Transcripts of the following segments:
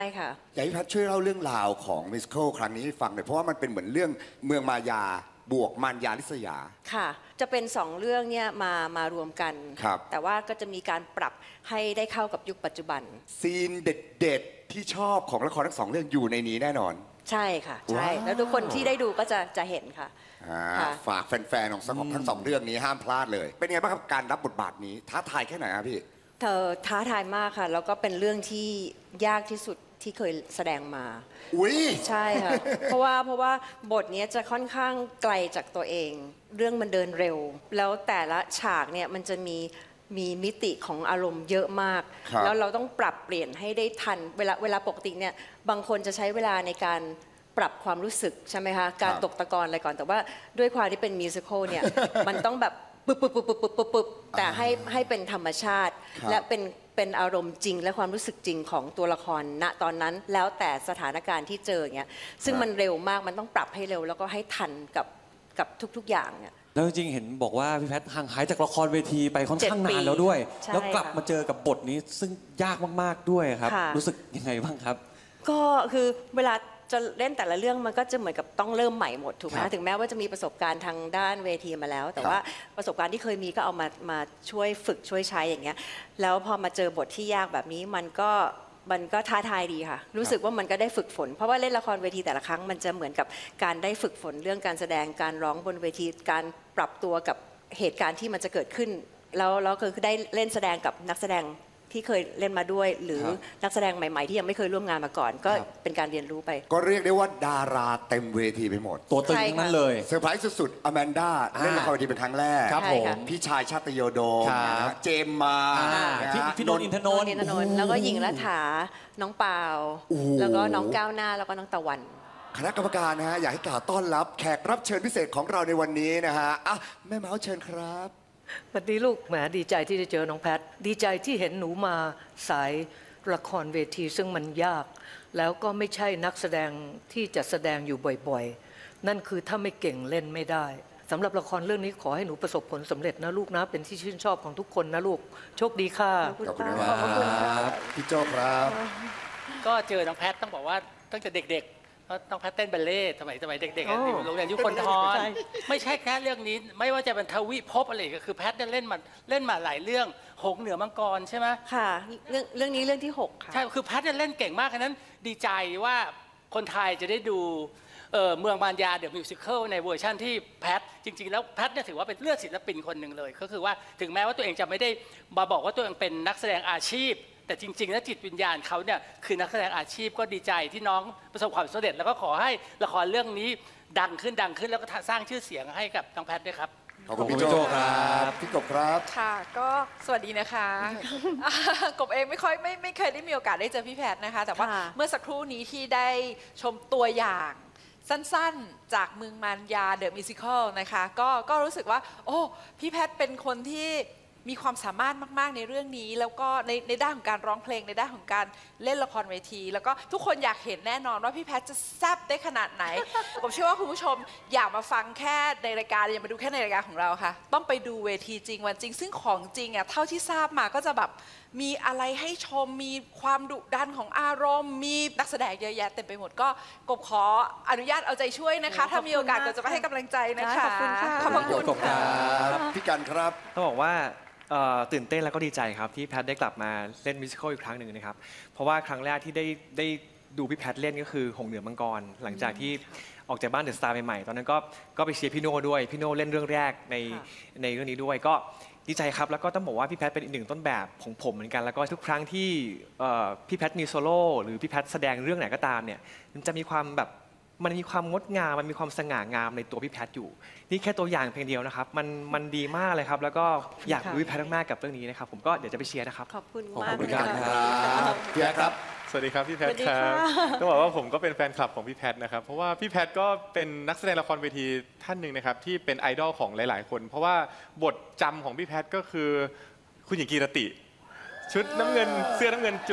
ใช่ค่ะอยากให้พัดช่วยเล่าเรื่องราวของมิวสิควลครั้งนี้ให้ฟังหน่อยเพราะว่ามันเป็นเหมือนเรื่องเมืองมายาบวกมารยาลิษยาค่ะจะเป็น2เรื่องเนี่ยมารวมกันแต่ว่าก็จะมีการปรับให้ได้เข้ากับยุคปัจจุบันซีนเด็ดๆที่ชอบของละครทั้ง2เรื่องอยู่ในนี้แน่นอนใช่ค่ะใช่แล้วทุกคนที่ได้ดูก็จะเห็นค่ะฝากแฟนๆของทั้ง2เรื่องนี้ห้ามพลาดเลยเป็นไงบ้างครับการรับบทบาทนี้ท้าทายแค่ไหนครับพี่เธอท้าทายมากค่ะแล้วก็เป็นเรื่องที่ยากที่สุดที่เคยแสดงมาใช่ค่ะเพราะว่าบทนี้จะค่อนข้างไกลจากตัวเองเรื่องมันเดินเร็วแล้วแต่ละฉากเนี่ยมันจะมีมิติของอารมณ์เยอะมากแล้วเราต้องปรับเปลี่ยนให้ได้ทันเวลาปกติเนี่ยบางคนจะใช้เวลาในการปรับความรู้สึกใช่ไหมคะการตกตะกอนอะไรก่อนแต่ว่าด้วยความที่เป็นมิวสิควลเนี่ยมันต้องแบบปึ๊บแต่ให้เป็นธรรมชาติและเป็นอารมณ์จริงและความรู้สึกจริงของตัวละครณตอนนั้นแล้วแต่สถานการณ์ที่เจออย่างเงี้ยซึ่งมันเร็วมากมันต้องปรับให้เร็วแล้วก็ให้ทันกับทุกๆอย่างเนี่ยแล้วจริงๆเห็นบอกว่าพี่แพทย์ห่างหายจากละครเวทีไปค่อนข้างนานแล้วด้วยแล้วกลับมาเจอกับบทนี้ซึ่งยากมากๆด้วยครับรู้สึกยังไงบ้างครับก็คือเวลาจะเล่นแต่ละเรื่องมันก็จะเหมือนกับต้องเริ่มใหม่หมดถูกไหมถึงแม้ว่าจะมีประสบการณ์ทางด้านเวทีมาแล้วแต่ว่าประสบการณ์ที่เคยมีก็เอามาช่วยฝึกช่วยใช้อย่างเงี้ยแล้วพอมาเจอบทที่ยากแบบนี้มันก็ท้าทายดีค่ะรู้สึกว่ามันก็ได้ฝึกฝนเพราะว่าเล่นละครเวทีแต่ละครั้งมันจะเหมือนกับการได้ฝึกฝนเรื่องการแสดงการร้องบนเวทีการปรับตัวกับเหตุการณ์ที่มันจะเกิดขึ้นแล้วคือได้เล่นแสดงกับนักแสดงที่เคยเล่นมาด้วยหรือนักแสดงใหม่ๆที่ยังไม่เคยร่วมงานมาก่อนก็เป็นการเรียนรู้ไปก็เรียกได้ว่าดาราเต็มเวทีไปหมดตัวตึงทั้งนั้นเลยเซอร์ไพรส์สุดๆอแมนด้าเล่นละครเวทีเป็นครั้งแรกครับผมพี่ชายชาตยโดมเจมมาพี่นนท์อินทนนท์แล้วก็หญิงรัฐาน้องเปาแล้วก็น้องก้าวหน้าแล้วก็น้องตะวันคณะกรรมการนะฮะอยากให้กล่าวต้อนรับแขกรับเชิญพิเศษของเราในวันนี้นะฮะแม่เมาส์เชิญครับสวัสดีลูกแหมดีใจที่ได้เจอน้องแพทดีใจที่เห็นหนูมาสายละครเวทีซึ่งมันยากแล้วก็ไม่ใช่นักแสดงที่จะแสดงอยู่บ่อยๆนั่นคือถ้าไม่เก่งเล่นไม่ได้สำหรับละครเรื่องนี้ขอให้หนูประสบผลสำเร็จนะลูกนะเป็นที่ชื่นชอบของทุกคนนะลูกโชคดีค่ะขอบคุณครับพี่โจ้ครับก็เจอน้องแพทต้องบอกว่าตั้งแต่เด็กต้องแพทเต้นบัลเล่ต์สมัยเด็กๆอยู่โรงเรียนยุคนทรไม่ใช่แค่เรื่องนี้ไม่ว่าจะเป็นทวิภพอะไรก็คือแพทเล่นมาหลายเรื่องหงเหนือมังกรใช่ไหมค่ะเรื่องนี้เรื่องที่6ค่ะใช่คือแพทเล่นเก่งมากฉะนั้นดีใจว่าคนไทยจะได้ดูเมืองมารยาเดอะมิวสิควลในเวอร์ชั่นที่แพทจริงๆแล้วแพทเนี่ยถือว่าเป็นเลือดศิลปินคนหนึ่งเลยก็คือว่าถึงแม้ว่าตัวเองจะไม่ได้มาบอกว่าตัวเองเป็นนักแสดงอาชีพแต่จริงๆแล้วจิตวิญญาณเขาเนี่ยคือนักแสดงอาชีพก็ดีใจที่น้องประสบความสำเร็จแล้วก็ขอให้ละครเรื่องนี้ดังขึ้นแล้วก็สร้างชื่อเสียงให้กับน้องแพทด้วยครับขอบคุณพี่โจ้ครับพี่กบครับค่ะก็สวัสดีนะคะกบเองไม่เคยได้มีโอกาสได้เจอพี่แพทนะคะแต่ว่าเมื่อสักครู่นี้ที่ได้ชมตัวอย่างสั้นๆจากเมืองมารยาเดอะมิวสิควลนะคะก็รู้สึกว่าโอ้พี่แพทเป็นคนที่มีความสามารถมากๆในเรื่องนี้แล้วก็ในด้านของการร้องเพลงในด้านของการเล่นละครเวทีแล้วก็ทุกคนอยากเห็นแน่นอนว่าพี่แพทจะแซ่บได้ขนาดไหน ผมเชื่อว่าคุณผู้ชมอยากมาฟังแค่ในรายการอย่ามาดูแค่ในรายการของเราค่ะต้องไปดูเวทีจริงวันจริงซึ่งของจริงอ่ะเท่าที่ทราบมาก็จะแบบมีอะไรให้ชมมีความดุดันของอารมณ์มีนักแสดงเยอะแยะเต็มไปหมดก็กบขออนุญาตเอาใจช่วยนะคะถ้ามีโอกาสก็จะมาให้กำลังใจนะคะขอบคุณค่ะขอบคุณครับพี่กันครับต้องบอกว่าตื่นเต้นแล้วก็ดีใจครับที่แพทได้กลับมาเล่นมิวสิควลอีกครั้งหนึ่งนะครับเพราะว่าครั้งแรกที่ได้ดูพี่แพทเล่นก็คือหงเหนือมังกรหลังจากที่ออกจากบ้านเดอะสตาร์ใหม่ๆตอนนั้นก็ไปเชียร์พี่โน่ด้วยพี่โน่เล่นเรื่องแรกในเรื่องนี้ด้วยก็ดีใจครับแล้วก็ต้องบอกว่าพี่แพทเป็นอีกหนึ่งต้นแบบของผมเหมือนกันแล้วก็ทุกครั้งที่พี่แพทมีโซโล่หรือพี่แพทแสดงเรื่องไหนก็ตามเนี่ยมันจะมีความแบบมันมีความงดงามมันมีความสง่างามในตัวพี่แพทอยู่นี่แค่ตัวอย่างเพียงเดียวนะครับมันดีมากเลยครับแล้วก็อยากดูพี่แพทมากๆกับเรื่องนี้นะครับผมก็เดี๋ยวจะไปเชียร์นะครับขอบคุณมากครับพี่แพทครับสวัสดีครับพี่แพทครับต้องบอกว่าผมก็เป็นแฟนคลับของพี่แพทนะครับเพราะว่าพี่แพทก็เป็นนักแสดงละครเวทีท่านหนึ่งนะครับที่เป็นไอดอลของหลายๆคนเพราะว่าบทจำของพี่แพทก็คือคุณหญิงกีรติชุดน้ำเงินเสื้อน้ำเงินจุด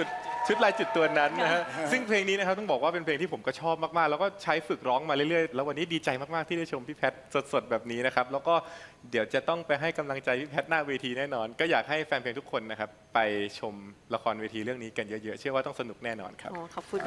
ชุดลายจุดตัวนั้นนะฮะซึ่งเพลงนี้นะครับต้องบอกว่าเป็นเพลงที่ผมก็ชอบมากๆแล้วก็ใช้ฝึกร้องมาเรื่อยๆแล้ววันนี้ดีใจมากๆที่ได้ชมพี่แพทสดๆแบบนี้นะครับแล้วก็เดี๋ยวจะต้องไปให้กำลังใจพี่แพทหน้าเวทีแน่นอนก็อยากให้แฟนเพลงทุกคนนะครับไปชมละครเวทีเรื่องนี้กันเยอะๆเชื่อว่าต้องสนุกแน่นอนครับอ๋อขอบคุณ